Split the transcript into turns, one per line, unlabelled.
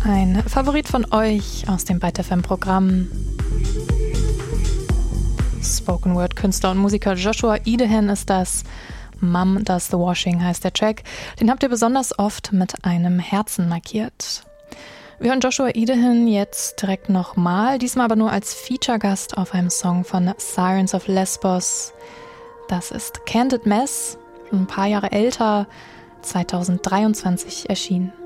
Ein Favorit von euch aus dem Byte FM Programm. Spoken Word Künstler und Musiker Joshua Idehan ist das. Mom Does the Washing heißt der Track. Den habt ihr besonders oft mit einem Herzen markiert. Wir hören Joshua Idehan jetzt direkt nochmal, diesmal aber nur als Feature-Gast auf einem Song von Sirens of Lesbos. Das ist Candid Mess, ein paar Jahre älter, 2023 erschienen.